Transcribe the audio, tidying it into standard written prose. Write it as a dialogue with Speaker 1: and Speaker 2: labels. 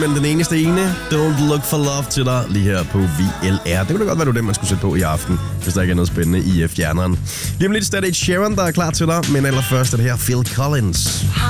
Speaker 1: Men den eneste ene, Don't Look for Love til dig lige her på VLR. Det kunne da godt være, det var den, man skulle sætte på i aften, hvis der ikke er noget spændende i fjerneren. Lige om lidt er det Sharon, der er klar til dig, men allerførst er det her Phil Collins.